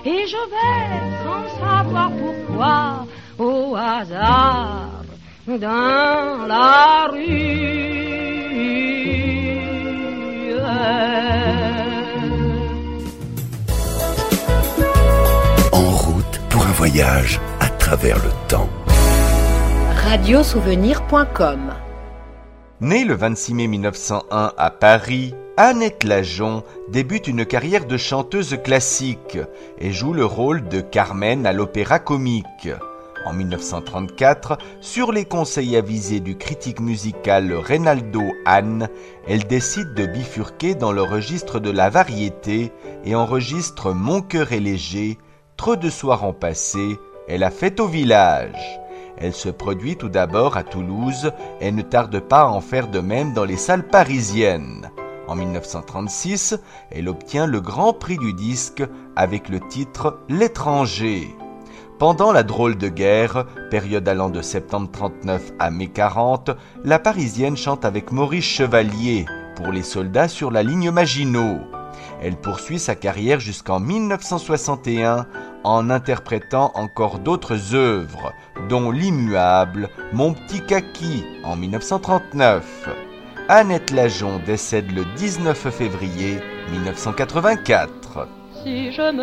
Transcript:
Et je vais, sans savoir pourquoi, au hasard, dans la rue. En route pour un voyage à travers le temps. Radiosouvenir.com. Née le 26 mai 1901 à Paris, Annette Lajon débute une carrière de chanteuse classique et joue le rôle de Carmen à l'Opéra Comique. En 1934, sur les conseils avisés du critique musical Reynaldo Hahn, elle décide de bifurquer dans le registre de la variété et enregistre Mon cœur est léger, Trop de soirs ont passé, et La fête au village. Elle se produit tout d'abord à Toulouse et ne tarde pas à en faire de même dans les salles parisiennes. En 1936, elle obtient le Grand Prix du disque avec le titre « L'étranger ». Pendant la drôle de guerre, période allant de septembre 39 à mai 40, la Parisienne chante avec Maurice Chevalier pour les soldats sur la ligne Maginot. Elle poursuit sa carrière jusqu'en 1961 en interprétant encore d'autres œuvres, dont L'Immuable, Mon petit kaki en 1939. Annette Lajon décède le 19 février 1984. Si je me